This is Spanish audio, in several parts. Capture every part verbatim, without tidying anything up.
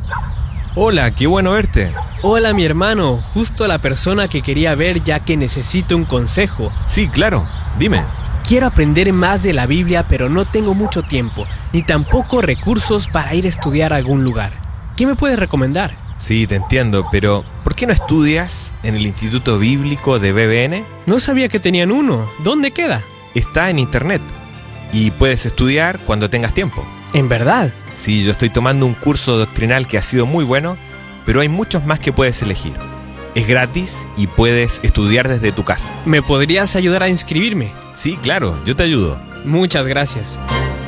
Hola, qué bueno verte. Hola, mi hermano, justo la persona que quería ver ya que necesito un consejo. Sí, claro, dime. Quiero aprender más de la Biblia, pero no tengo mucho tiempo, ni tampoco recursos para ir a estudiar a algún lugar. ¿Qué me puedes recomendar? Sí, te entiendo, pero ¿por qué no estudias en el Instituto Bíblico de B B N? No sabía que tenían uno. ¿Dónde queda? Está en internet y puedes estudiar cuando tengas tiempo. ¿En verdad? Sí, yo estoy tomando un curso doctrinal que ha sido muy bueno, pero hay muchos más que puedes elegir. Es gratis y puedes estudiar desde tu casa. ¿Me podrías ayudar a inscribirme? Sí, claro, yo te ayudo. Muchas gracias.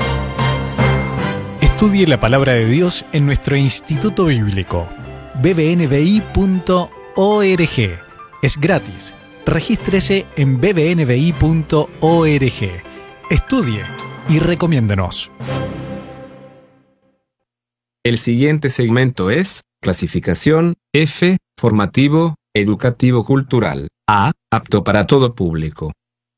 Estudie la palabra de Dios en nuestro Instituto Bíblico, b b n b i punto org. Es gratis. Regístrese en b b n b i punto org. Estudie y recomiéndenos. El siguiente segmento es clasificación F, formativo, educativo cultural. A, apto para todo público.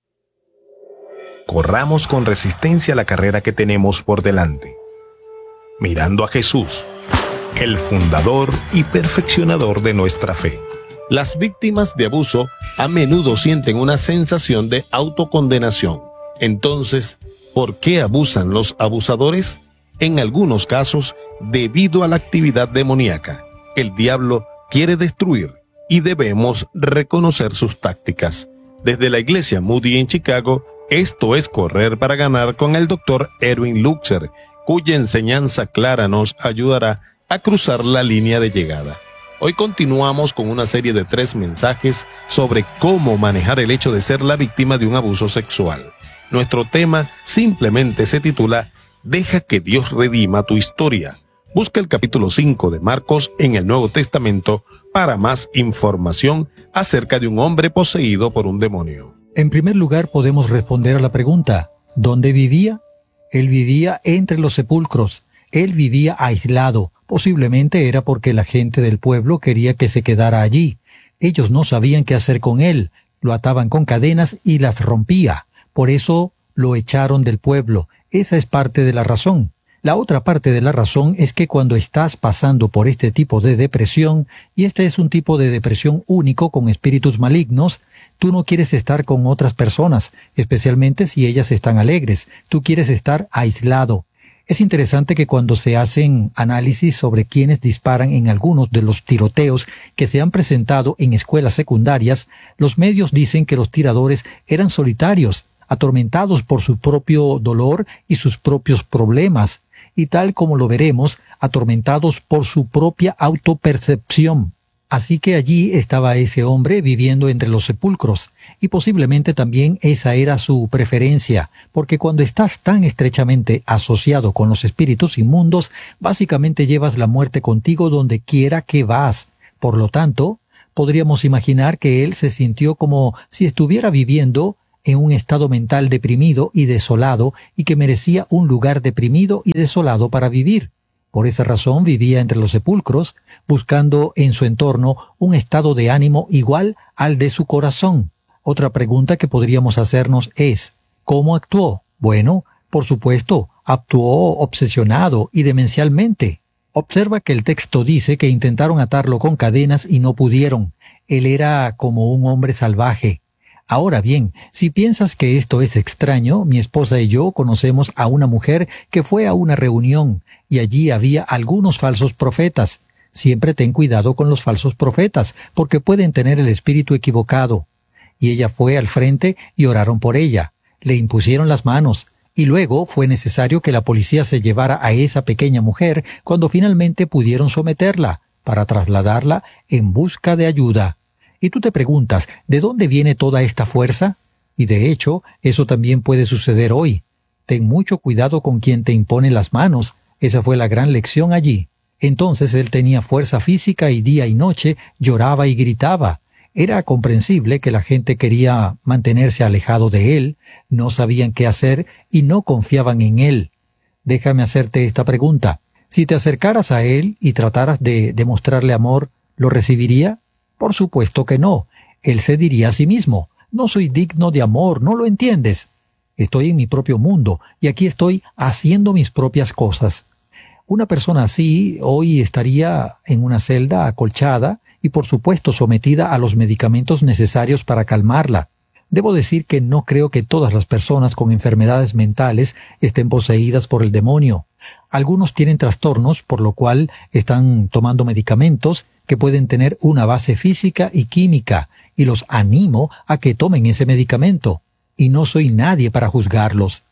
Corramos con resistencia la carrera que tenemos por delante, mirando a Jesús, el fundador y perfeccionador de nuestra fe. Las víctimas de abuso a menudo sienten una sensación de autocondenación. Entonces, ¿por qué abusan los abusadores? En algunos casos, debido a la actividad demoníaca. El diablo quiere destruir y debemos reconocer sus tácticas. Desde la iglesia Moody en Chicago, esto es Correr para Ganar con el doctor Erwin Lutzer, cuya enseñanza clara nos ayudará a cruzar la línea de llegada. Hoy continuamos con una serie de tres mensajes sobre cómo manejar el hecho de ser la víctima de un abuso sexual. Nuestro tema simplemente se titula Deja que Dios redima tu historia. Busca el capítulo cinco de Marcos en el Nuevo Testamento para más información acerca de un hombre poseído por un demonio. En primer lugar, podemos responder a la pregunta, ¿dónde vivía? Él vivía entre los sepulcros. Él vivía aislado. Posiblemente era porque la gente del pueblo quería que se quedara allí. Ellos no sabían qué hacer con él. Lo ataban con cadenas y las rompía. Por eso lo echaron del pueblo. Esa es parte de la razón. La otra parte de la razón es que cuando estás pasando por este tipo de depresión, y este es un tipo de depresión único con espíritus malignos, tú no quieres estar con otras personas, especialmente si ellas están alegres. Tú quieres estar aislado. Es interesante que cuando se hacen análisis sobre quienes disparan en algunos de los tiroteos que se han presentado en escuelas secundarias, los medios dicen que los tiradores eran solitarios, atormentados por su propio dolor y sus propios problemas, y tal como lo veremos, atormentados por su propia autopercepción. Así que allí estaba ese hombre viviendo entre los sepulcros, y posiblemente también esa era su preferencia, porque cuando estás tan estrechamente asociado con los espíritus inmundos, básicamente llevas la muerte contigo donde quiera que vas. Por lo tanto, podríamos imaginar que él se sintió como si estuviera viviendo en un estado mental deprimido y desolado, y que merecía un lugar deprimido y desolado para vivir. Por esa razón vivía entre los sepulcros, buscando en su entorno un estado de ánimo igual al de su corazón. Otra pregunta que podríamos hacernos es, ¿cómo actuó? Bueno, por supuesto, actuó obsesionado y demencialmente. Observa que el texto dice que intentaron atarlo con cadenas y no pudieron. Él era como un hombre salvaje. Ahora bien, si piensas que esto es extraño, mi esposa y yo conocemos a una mujer que fue a una reunión y allí había algunos falsos profetas. Siempre ten cuidado con los falsos profetas, porque pueden tener el espíritu equivocado. Y ella fue al frente y oraron por ella. Le impusieron las manos, y luego fue necesario que la policía se llevara a esa pequeña mujer cuando finalmente pudieron someterla, para trasladarla en busca de ayuda. Y tú te preguntas, ¿de dónde viene toda esta fuerza? Y de hecho, eso también puede suceder hoy. Ten mucho cuidado con quien te impone las manos. Esa fue la gran lección allí. Entonces él tenía fuerza física y día y noche lloraba y gritaba. Era comprensible que la gente quería mantenerse alejado de él, no sabían qué hacer y no confiaban en él. Déjame hacerte esta pregunta. Si te acercaras a él y trataras de demostrarle amor, ¿lo recibiría? Por supuesto que no. Él se diría a sí mismo, no soy digno de amor, ¿no lo entiendes? Estoy en mi propio mundo y aquí estoy haciendo mis propias cosas. Una persona así hoy estaría en una celda acolchada y por supuesto sometida a los medicamentos necesarios para calmarla. Debo decir que no creo que todas las personas con enfermedades mentales estén poseídas por el demonio. Algunos tienen trastornos, por lo cual están tomando medicamentos que pueden tener una base física y química, y los animo a que tomen ese medicamento. Y no soy nadie para juzgarlos.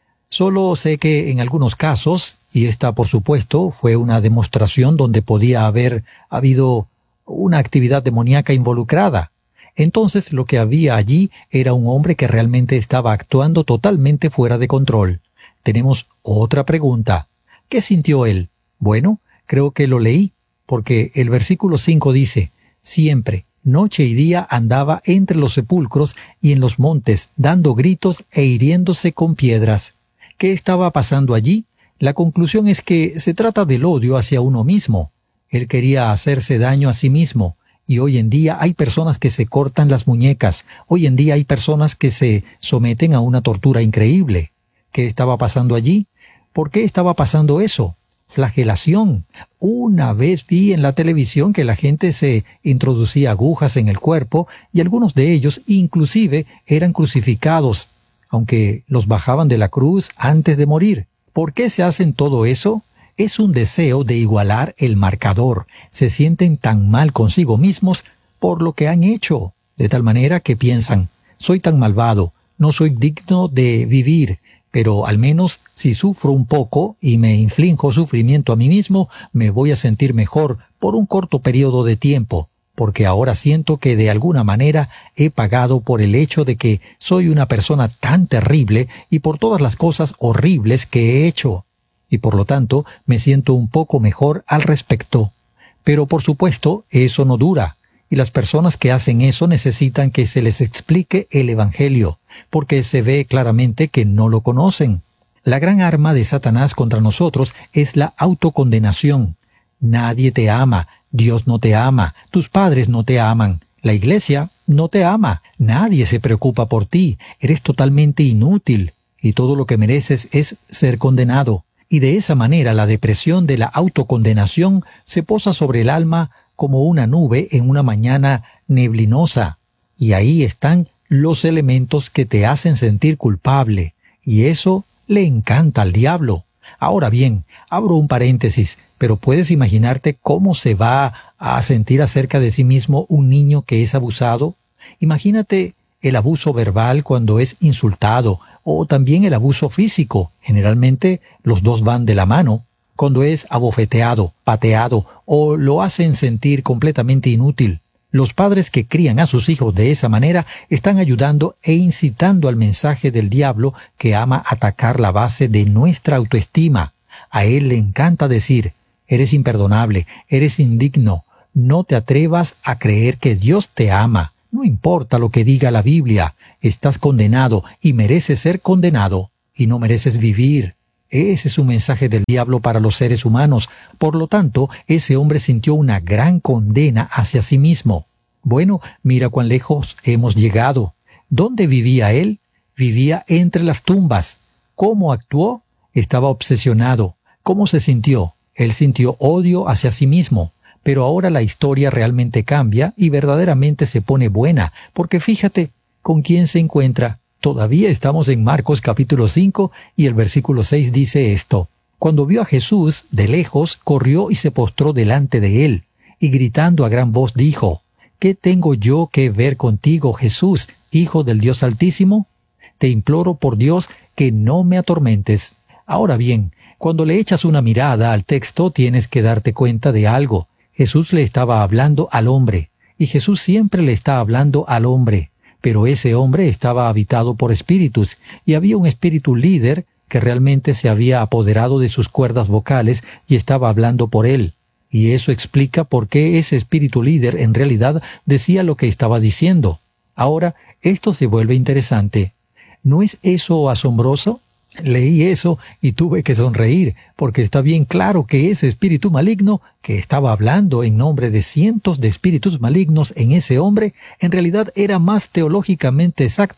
Solo sé que en algunos casos, y esta por supuesto fue una demostración donde podía haber habido una actividad demoníaca involucrada. Entonces lo que había allí era un hombre que realmente estaba actuando totalmente fuera de control. Tenemos otra pregunta. ¿Qué sintió él? Bueno, creo que lo leí, porque el versículo cinco dice, siempre, noche y día andaba entre los sepulcros y en los montes, dando gritos e hiriéndose con piedras. ¿Qué estaba pasando allí? La conclusión es que se trata del odio hacia uno mismo. Él quería hacerse daño a sí mismo, y hoy en día hay personas que se cortan las muñecas, hoy en día hay personas que se someten a una tortura increíble. ¿Qué estaba pasando allí? ¿Por qué estaba pasando eso? Flagelación. Una vez vi en la televisión que la gente se introducía agujas en el cuerpo y algunos de ellos inclusive eran crucificados, aunque los bajaban de la cruz antes de morir. ¿Por qué se hacen todo eso? Es un deseo de igualar el marcador. Se sienten tan mal consigo mismos por lo que han hecho, de tal manera que piensan, soy tan malvado, no soy digno de vivir, pero al menos si sufro un poco y me inflijo sufrimiento a mí mismo, me voy a sentir mejor por un corto periodo de tiempo, porque ahora siento que de alguna manera he pagado por el hecho de que soy una persona tan terrible y por todas las cosas horribles que he hecho. Y por lo tanto me siento un poco mejor al respecto. Pero por supuesto eso no dura, y las personas que hacen eso necesitan que se les explique el Evangelio, porque se ve claramente que no lo conocen. La gran arma de Satanás contra nosotros es la autocondenación. Nadie te ama, Dios no te ama, tus padres no te aman, la iglesia no te ama, nadie se preocupa por ti, eres totalmente inútil, y todo lo que mereces es ser condenado. Y de esa manera la depresión de la autocondenación se posa sobre el alma como una nube en una mañana neblinosa. Y ahí están los elementos que te hacen sentir culpable. Y eso le encanta al diablo. Ahora bien, abro un paréntesis, pero puedes imaginarte cómo se va a sentir acerca de sí mismo un niño que es abusado. Imagínate el abuso verbal cuando es insultado, o también el abuso físico. Generalmente los dos van de la mano. Cuando es abofeteado, pateado o lo hacen sentir completamente inútil. Los padres que crían a sus hijos de esa manera están ayudando e incitando al mensaje del diablo que ama atacar la base de nuestra autoestima. A él le encanta decir, eres imperdonable, eres indigno, no te atrevas a creer que Dios te ama. No importa lo que diga la Biblia, estás condenado y mereces ser condenado y no mereces vivir. Ese es un mensaje del diablo para los seres humanos. Por lo tanto, ese hombre sintió una gran condena hacia sí mismo. Bueno, mira cuán lejos hemos llegado. ¿Dónde vivía él? Vivía entre las tumbas. ¿Cómo actuó? Estaba obsesionado. ¿Cómo se sintió? Él sintió odio hacia sí mismo. Pero ahora la historia realmente cambia y verdaderamente se pone buena, porque fíjate con quién se encuentra. Todavía estamos en Marcos capítulo cinco y el versículo seis dice esto. Cuando vio a Jesús de lejos, corrió y se postró delante de él, y gritando a gran voz dijo, ¿qué tengo yo que ver contigo, Jesús, Hijo del Dios Altísimo? Te imploro por Dios que no me atormentes. Ahora bien, cuando le echas una mirada al texto tienes que darte cuenta de algo. Jesús le estaba hablando al hombre, y Jesús siempre le está hablando al hombre. Pero ese hombre estaba habitado por espíritus, y había un espíritu líder que realmente se había apoderado de sus cuerdas vocales y estaba hablando por él. Y eso explica por qué ese espíritu líder en realidad decía lo que estaba diciendo. Ahora, esto se vuelve interesante. ¿No es eso asombroso? Leí eso y tuve que sonreír, porque está bien claro que ese espíritu maligno, que estaba hablando en nombre de cientos de espíritus malignos en ese hombre, en realidad era más teológicamente exacto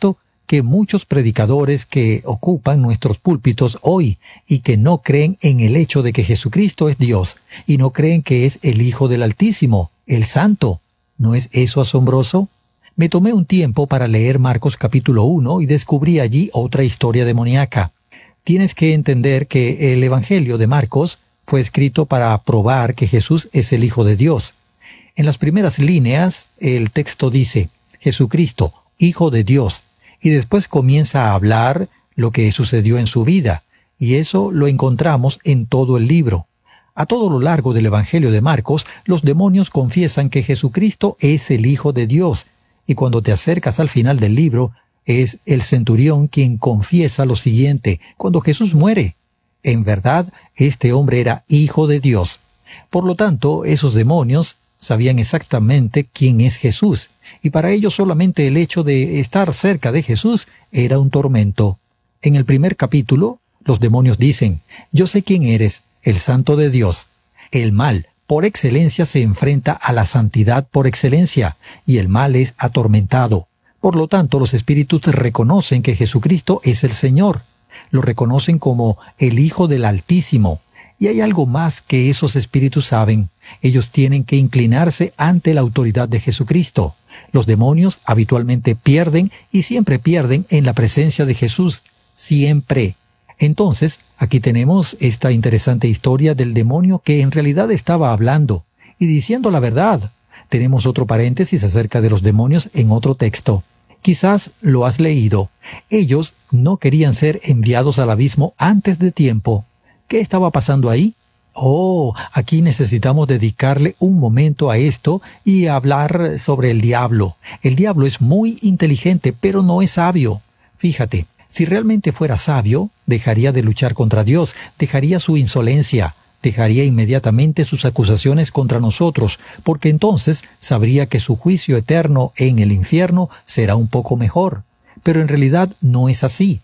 que muchos predicadores que ocupan nuestros púlpitos hoy y que no creen en el hecho de que Jesucristo es Dios y no creen que es el Hijo del Altísimo, el Santo. ¿No es eso asombroso? Me tomé un tiempo para leer Marcos capítulo uno y descubrí allí otra historia demoníaca. Tienes que entender que el Evangelio de Marcos fue escrito para probar que Jesús es el Hijo de Dios. En las primeras líneas, el texto dice, Jesucristo, Hijo de Dios, y después comienza a hablar lo que sucedió en su vida, y eso lo encontramos en todo el libro. A todo lo largo del Evangelio de Marcos, los demonios confiesan que Jesucristo es el Hijo de Dios, y cuando te acercas al final del libro, es el centurión quien confiesa lo siguiente, cuando Jesús muere. En verdad, este hombre era Hijo de Dios. Por lo tanto, esos demonios sabían exactamente quién es Jesús, y para ellos solamente el hecho de estar cerca de Jesús era un tormento. En el primer capítulo, los demonios dicen, yo sé quién eres, el Santo de Dios. El mal, por excelencia, se enfrenta a la santidad por excelencia, y el mal es atormentado. Por lo tanto, los espíritus reconocen que Jesucristo es el Señor. Lo reconocen como el Hijo del Altísimo. Y hay algo más que esos espíritus saben. Ellos tienen que inclinarse ante la autoridad de Jesucristo. Los demonios habitualmente pierden y siempre pierden en la presencia de Jesús. Siempre. Entonces, aquí tenemos esta interesante historia del demonio que en realidad estaba hablando y diciendo la verdad. Tenemos otro paréntesis acerca de los demonios en otro texto. Quizás lo has leído. Ellos no querían ser enviados al abismo antes de tiempo. ¿Qué estaba pasando ahí? Oh, aquí necesitamos dedicarle un momento a esto y hablar sobre el diablo. El diablo es muy inteligente, pero no es sabio. Fíjate, si realmente fuera sabio, dejaría de luchar contra Dios, dejaría su insolencia, dejaría inmediatamente sus acusaciones contra nosotros, porque entonces sabría que su juicio eterno en el infierno será un poco mejor. Pero en realidad no es así.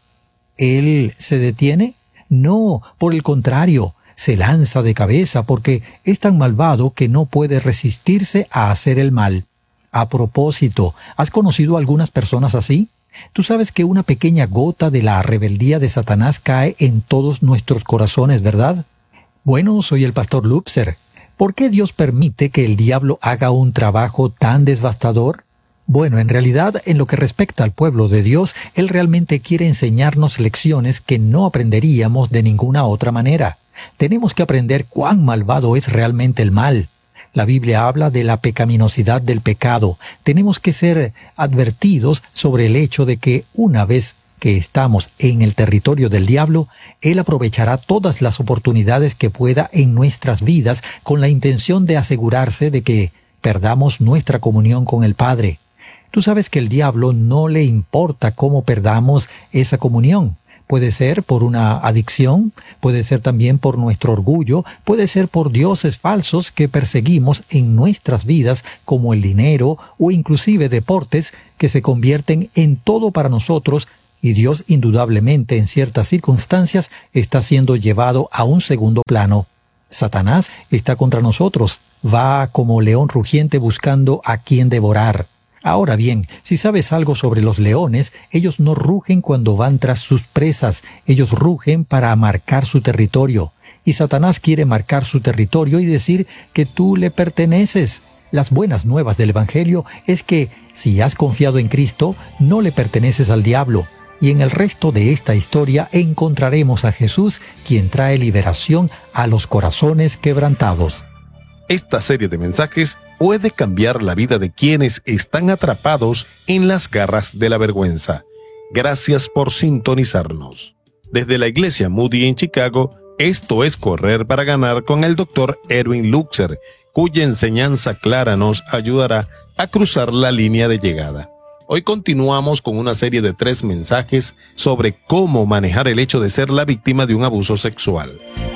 ¿Él se detiene? No, por el contrario, se lanza de cabeza porque es tan malvado que no puede resistirse a hacer el mal. A propósito, ¿has conocido a algunas personas así? Tú sabes que una pequeña gota de la rebeldía de Satanás cae en todos nuestros corazones, ¿verdad? Bueno, soy el pastor Lupser. ¿Por qué Dios permite que el diablo haga un trabajo tan devastador? Bueno, en realidad, en lo que respecta al pueblo de Dios, Él realmente quiere enseñarnos lecciones que no aprenderíamos de ninguna otra manera. Tenemos que aprender cuán malvado es realmente el mal. La Biblia habla de la pecaminosidad del pecado. Tenemos que ser advertidos sobre el hecho de que una vez que estamos en el territorio del diablo, Él aprovechará todas las oportunidades que pueda en nuestras vidas con la intención de asegurarse de que perdamos nuestra comunión con el Padre. Tú sabes que el diablo no le importa cómo perdamos esa comunión. Puede ser por una adicción, puede ser también por nuestro orgullo, puede ser por dioses falsos que perseguimos en nuestras vidas, como el dinero o inclusive deportes que se convierten en todo para nosotros, y Dios indudablemente en ciertas circunstancias está siendo llevado a un segundo plano. Satanás está contra nosotros, va como león rugiente buscando a quien devorar. Ahora bien, si sabes algo sobre los leones, ellos no rugen cuando van tras sus presas, ellos rugen para marcar su territorio. Y Satanás quiere marcar su territorio y decir que tú le perteneces. Las buenas nuevas del Evangelio es que, si has confiado en Cristo, no le perteneces al diablo. Y en el resto de esta historia encontraremos a Jesús, quien trae liberación a los corazones quebrantados. Esta serie de mensajes puede cambiar la vida de quienes están atrapados en las garras de la vergüenza. Gracias por sintonizarnos. Desde la Iglesia Moody en Chicago, esto es Correr para Ganar con el doctor Erwin Lutzer, cuya enseñanza clara nos ayudará a cruzar la línea de llegada. Hoy continuamos con una serie de tres mensajes sobre cómo manejar el hecho de ser la víctima de un abuso sexual.